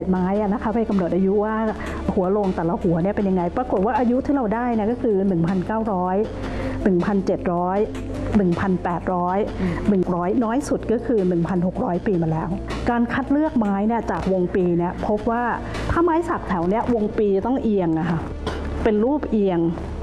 ไม้นะคะไปกำหนดอายุว่าหัวโลงแต่ละหัวเนี่ยเป็นยังไงปรากฏว่าอายุที่เราได้นะก็คือ 1,900 1,700 1,800 100น้อยสุดก็คือ 1,600 ปีมาแล้วการคัดเลือกไม้เนี่ยจากวงปีเนี่ยพบว่าถ้าไม้สักแถวเนี้ยวงปีต้องเอียงอะค่ะเป็นรูปเอียง